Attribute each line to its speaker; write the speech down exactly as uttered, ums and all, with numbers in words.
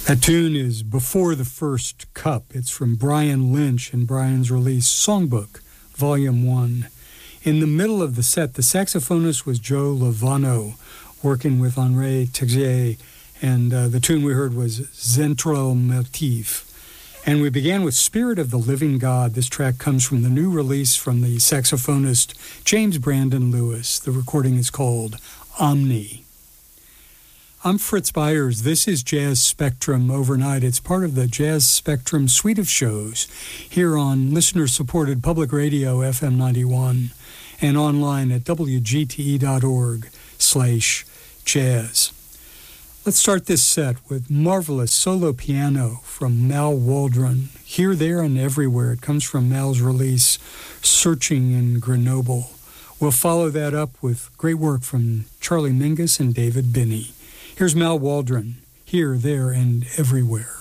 Speaker 1: That tune is Before the First Cup. It's from Brian Lynch and Brian's release Songbook, Volume one. In the middle of the set, the saxophonist was Joe Lovano, working with Henri Texier, and uh, the tune we heard was Zentral Motif. And we began with Spirit of the Living God. This track comes from the new release from the saxophonist James Brandon Lewis. The recording is called Omni. I'm Fritz Byers. This is Jazz Spectrum Overnight. It's part of the Jazz Spectrum suite of shows here on listener-supported public radio F M ninety-one and online at W G T E dot org slash jazz. Let's start this set with marvelous solo piano from Mal Waldron, Here, There, and Everywhere. It comes from Mal's release, Searching in Grenoble. We'll follow that up with great work from Charlie Mingus and David Binney. Here's Mal Waldron, Here, There, and Everywhere.